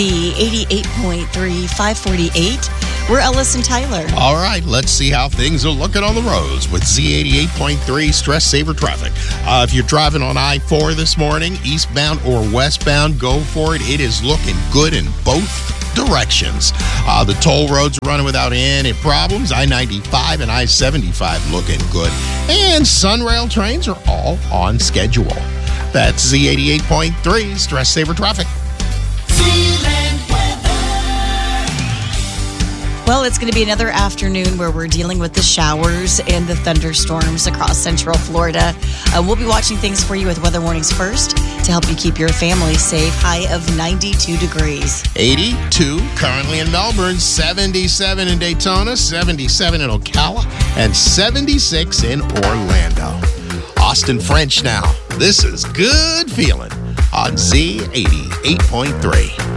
88.3, 548. We're Ellis and Tyler. All right, let's see how things are looking on the roads with Z88.3 Stress Saver Traffic. If you're driving on I-4 this morning, eastbound or westbound, go for it. It is looking good in both directions. The toll roads are running without any problems. I-95 and I-75 looking good. And Sunrail trains are all on schedule. That's Z88.3 Stress Saver Traffic. Well, it's going to be another afternoon where we're dealing with the showers and the thunderstorms across Central Florida. We'll be watching things for you with Weather Warnings First to help you keep your family safe. High of 92 degrees. 82 currently in Melbourne, 77 in Daytona, 77 in Ocala, and 76 in Orlando. Austin French now. This is Good Feeling on Z88.3.